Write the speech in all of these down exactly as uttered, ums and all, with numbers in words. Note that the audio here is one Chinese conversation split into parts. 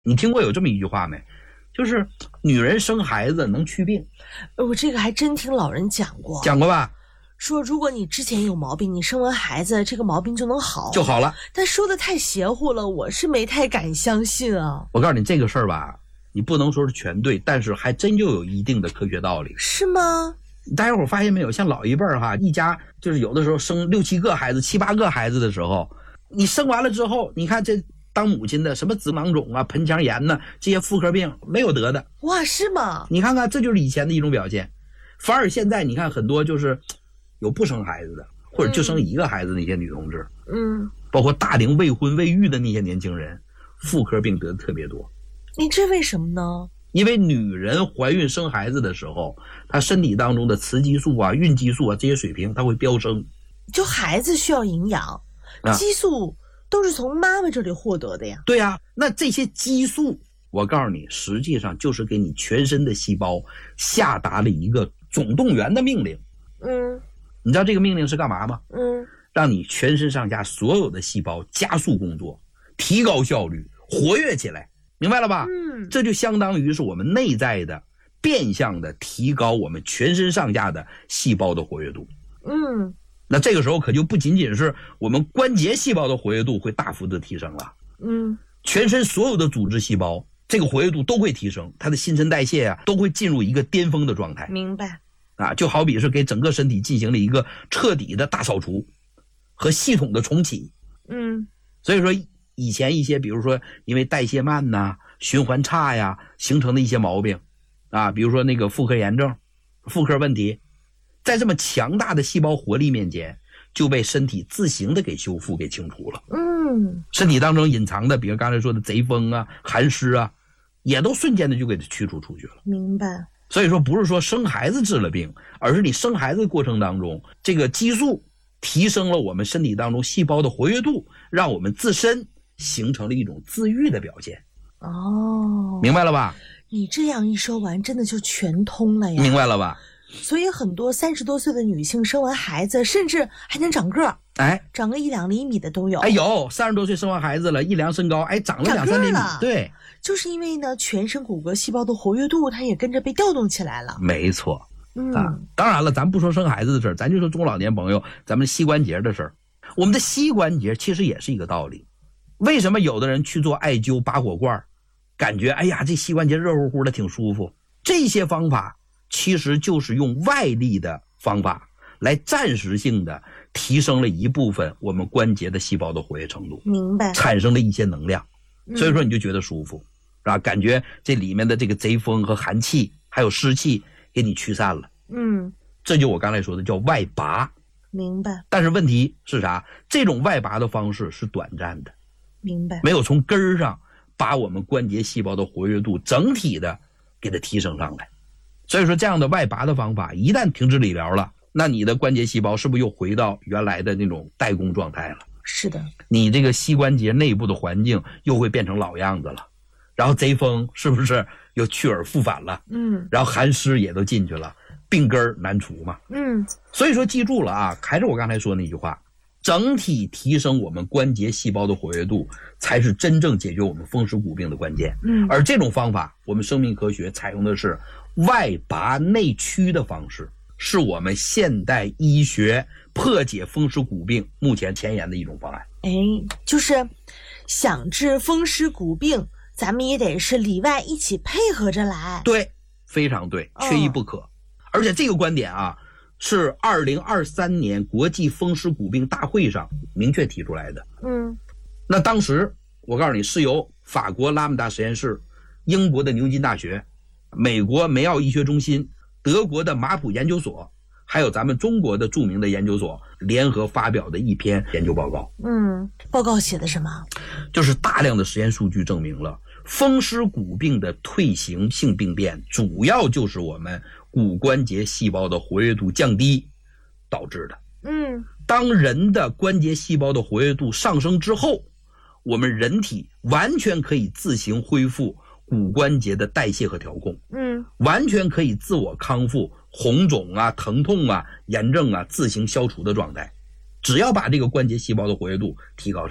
你听过有这么一句话没？就是女人生孩子能祛病。 我这个还真听老人讲过。 讲过吧？ 说如果你之前有毛病，你生完孩子这个毛病就能好， 就好了。 但说的太邪乎了，我是没太敢相信啊。 我告诉你这个事儿吧，你不能说是全对，但是还真就有一定的科学道理。 是吗？ 大家伙发现没有，像老一辈儿哈，一家就是有的时候生六七个孩子、七八个孩子的时候，你生完了之后，你看这当母亲的什么子囊肿啊、盆腔炎呐、啊，这些妇科病没有得的。 哇，是吗？ 你看看，这就是以前的一种表现。反而现在你看很多就是有不生孩子的，或者就生一个孩子的那些女同志， 嗯， 包括大龄未婚未育的那些年轻人，妇科病得的特别多。 你这为什么呢？ 因为女人怀孕生孩子的时候，她身体当中的雌激素啊、孕激素啊这些水平它会飙升。 就孩子需要营养，啊、激素都是从妈妈这里获得的呀。 对呀、啊，那这些激素，我告诉你，实际上就是给你全身的细胞下达了一个总动员的命令。 嗯， 你知道这个命令是干嘛吗？ 嗯， 让你全身上下所有的细胞加速工作，提高效率，活跃起来。明白了吧？ 嗯， 这就相当于是我们内在的变相的提高我们全身上下的细胞的活跃度。 嗯， 那这个时候可就不仅仅是我们关节细胞的活跃度会大幅的提升了， 嗯， 全身所有的组织细胞这个活跃度都会提升，它的新陈代谢啊都会进入一个巅峰的状态。 明白啊，就好比是给整个身体进行了一个彻底的大扫除和系统的重启。 嗯， 所以说以前一些比如说因为代谢慢呐、循环差呀形成的一些毛病啊，比如说那个妇科炎症、妇科问题，在这么强大的细胞活力面前就被身体自行的给修复给清除了。 嗯， 身体当中隐藏的比如刚才说的贼风啊、寒湿啊，也都瞬间的就给它驱除出去了。 明白。 所以说不是说生孩子治了病，而是你生孩子的过程当中，这个激素提升了我们身体当中细胞的活跃度，让我们自身形成了一种自愈的表现。 哦， 明白了吧？ 你这样一说完，真的就全通了呀。 明白了吧？ 所以很多三十多岁的女性生完孩子，甚至还能长个儿， 哎， 长个一两厘米的都有。 哎，有三十多岁生完孩子了，一量身高，哎，长了两三厘米。对， 就是因为呢，全身骨骼细胞的活跃度，它也跟着被调动起来了。 没错。 嗯啊，当然了，咱不说生孩子的事儿，咱就说中老年朋友咱们膝关节的事儿。我们的膝关节其实也是一个道理。为什么有的人去做艾灸、拔火罐，感觉哎呀这膝关节热乎乎的挺舒服？这些方法其实就是用外力的方法来暂时性的提升了一部分我们关节的细胞的活跃程度， 明白？产生了一些能量，所以说你就觉得舒服，是吧？感觉这里面的这个贼风和寒气还有湿气给你驱散了。 嗯， 这就我刚才说的叫外拔。 明白。 但是问题是啥？这种外拔的方式是短暂的， 明白？ 没有从根儿上把我们关节细胞的活跃度整体的给它提升上来。所以说这样的外拔的方法一旦停止理疗了，那你的关节细胞是不是又回到原来的那种代工状态了？ 是的。 你这个膝关节内部的环境又会变成老样子了，然后贼风是不是又去而复返了？ 嗯， 然后寒湿也都进去了，病根难除嘛。 嗯， 所以说记住了啊，还是我刚才说那句话，整体提升我们关节细胞的活跃度才是真正解决我们风湿骨病的关键。 嗯， 而这种方法我们生命科学采用的是外拔内驱的方式，是我们现代医学破解风湿骨病目前前沿的一种方案。 哎，就是想治风湿骨病，咱们也得是里外一起配合着来。 对，非常对，缺一不可。哦，而且这个观点啊是二零二三年国际风湿骨病大会上明确提出来的。 嗯， 那当时我告诉你是由法国拉姆达实验室、英国的牛津大学、美国梅奥医学中心、德国的马普研究所，还有咱们中国的著名的研究所联合发表的一篇研究报告。 嗯，报告写的什么？ 就是大量的实验数据证明了风湿骨病的退行性病变主要就是我们骨关节细胞的活跃度降低导致的。 嗯， 当人的关节细胞的活跃度上升之后，我们人体完全可以自行恢复骨关节的代谢和调控。 嗯， 完全可以自我康复红肿啊、疼痛啊、炎症啊自行消除的状态，只要把这个关节细胞的活跃度提高上来。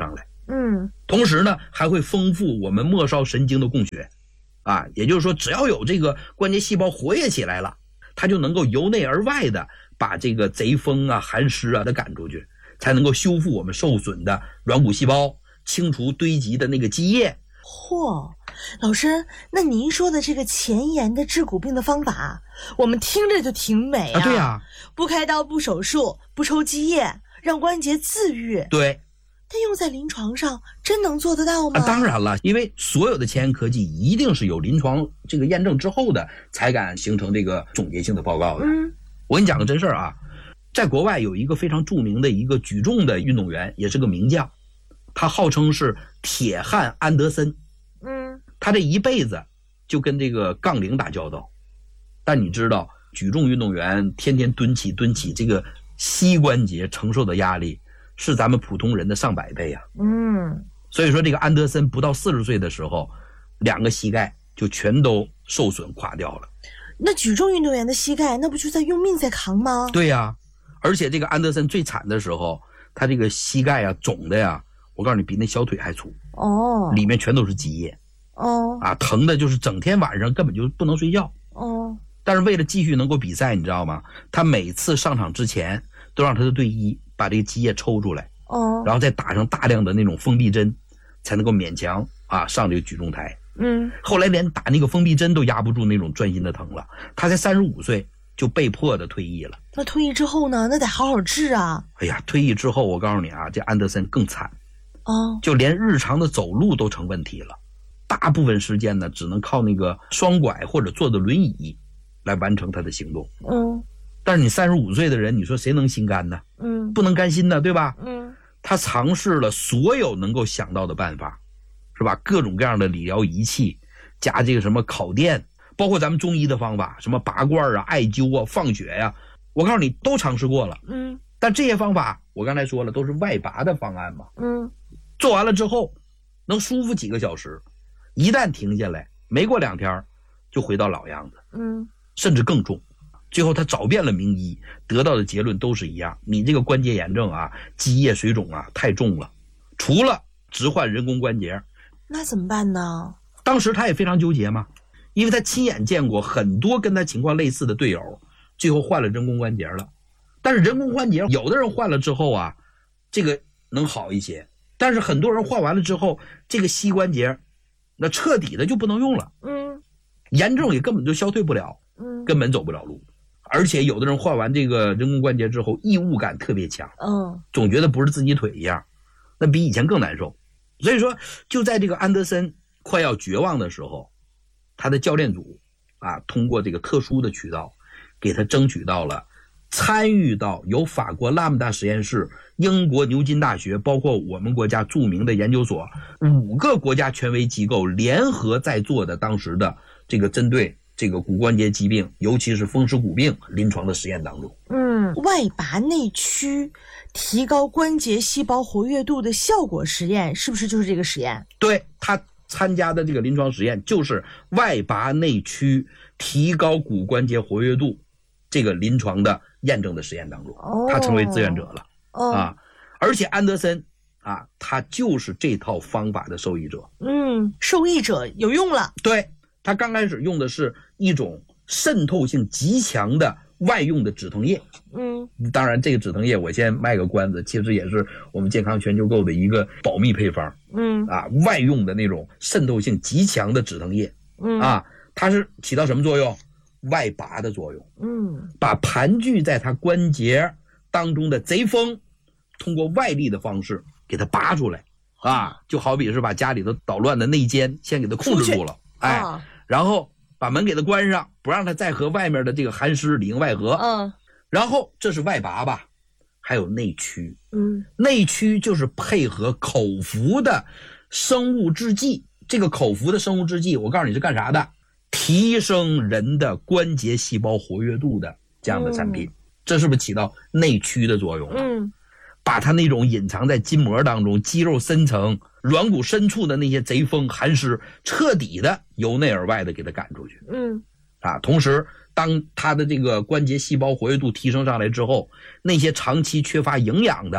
嗯， 同时呢，还会丰富我们末梢神经的供血，啊，也就是说，只要有这个关节细胞活跃起来了，它就能够由内而外的把这个贼风啊、寒湿啊都赶出去，才能够修复我们受损的软骨细胞，清除堆积的那个积液。 嚯，老师，那您说的这个前沿的治骨病的方法，我们听着就挺美啊。 啊对啊， 不开刀，不手术，不抽积液，让关节自愈。 对。 但用在临床上真能做得到吗？ 啊，当然了，因为所有的前沿科技一定是有临床这个验证之后的，才敢形成这个总结性的报告的。 嗯， 我跟你讲个真事儿啊，在国外有一个非常著名的一个举重的运动员，也是个名将，他号称是铁汉安德森。 嗯， 他这一辈子就跟这个杠铃打交道，但你知道，举重运动员天天蹲起蹲起，这个膝关节承受的压力是咱们普通人的上百倍啊。 嗯， 所以说这个安德森不到四十岁的时候，两个膝盖就全都受损垮掉了。 那举重运动员的膝盖，那不就在用命在扛吗？ 对呀、啊，而且这个安德森最惨的时候，他这个膝盖啊肿的呀，我告诉你比那小腿还粗。 哦， 里面全都是积液。 哦， 啊，疼的就是整天晚上根本就不能睡觉。 哦， 但是为了继续能够比赛，你知道吗？他每次上场之前都让他的队医把这个积液抽出来， 哦， 然后再打上大量的那种封闭针，才能够勉强啊上这个举重台。 嗯， 后来连打那个封闭针都压不住那种钻心的疼了，他才三十五岁就被迫的退役了。 那退役之后呢？那得好好治啊。 哎呀，退役之后我告诉你啊，这安德森更惨， 哦， 就连日常的走路都成问题了，大部分时间呢只能靠那个双拐或者坐的轮椅来完成他的行动。 嗯， 但是你三十五岁的人，你说谁能心甘呢？ 嗯， 不能甘心呢，对吧？ 嗯， 他尝试了所有能够想到的办法，是吧？各种各样的理疗仪器，加这个什么烤电，包括咱们中医的方法，什么拔罐啊、艾灸啊、放血呀、啊，我告诉你都尝试过了。 嗯， 但这些方法我刚才说了都是外拔的方案嘛。 嗯， 做完了之后能舒服几个小时，一旦停下来，没过两天就回到老样子。 嗯， 甚至更重。最后他找遍了名医，得到的结论都是一样，你这个关节炎症啊、积液水肿啊太重了，除了置换人工关节。 那怎么办呢？ 当时他也非常纠结嘛，因为他亲眼见过很多跟他情况类似的队友最后换了人工关节了。但是人工关节有的人换了之后啊，这个能好一些，但是很多人换完了之后，这个膝关节那彻底的就不能用了。 嗯， 炎症也根本就消退不了， 嗯， 根本走不了路。而且有的人换完这个人工关节之后，异物感特别强， 嗯， 总觉得不是自己腿一样，那比以前更难受。所以说，就在这个安德森快要绝望的时候，他的教练组啊，通过这个特殊的渠道，给他争取到了参与到由法国拉姆达实验室、英国牛津大学，包括我们国家著名的研究所，五个国家权威机构联合在做的当时的这个针对这个骨关节疾病，尤其是风湿骨病临床的实验当中。 嗯，外拔内驱提高关节细胞活跃度的效果实验，是不是就是这个实验？ 对，他参加的这个临床实验就是外拔内驱提高骨关节活跃度这个临床的验证的实验当中，他成为志愿者了。 哦， 啊，而且安德森啊，他就是这套方法的受益者。 嗯，受益者有用了。 对，他刚开始用的是一种渗透性极强的外用的止疼液。 嗯， 当然这个止疼液我先卖个关子，其实也是我们健康全球购的一个保密配方。 嗯， 啊，外用的那种渗透性极强的止疼液。 嗯， 啊，它是起到什么作用？外拔的作用。 嗯， 把盘踞在它关节当中的贼风通过外力的方式给它拔出来。啊，就好比是把家里头捣乱的内奸先给它控制住了，哎， 啊， 然后把门给它关上，不让它再和外面的这个寒湿里应外合。 嗯， 然后这是外拔吧，还有内驱。 嗯， 内驱就是配合口服的生物制剂，这个口服的生物制剂我告诉你是干啥的，提升人的关节细胞活跃度的这样的产品。嗯，这是不是起到内驱的作用了？ 嗯， 把它那种隐藏在筋膜当中、肌肉深层、软骨深处的那些贼风寒湿彻底的由内而外的给它赶出去。 嗯， 啊，同时当它的这个关节细胞活跃度提升上来之后，那些长期缺乏营养的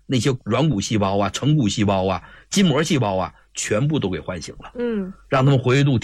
那些软骨细胞啊、成骨细胞啊、筋膜细胞啊，全部都给唤醒了， 嗯， 让他们活跃度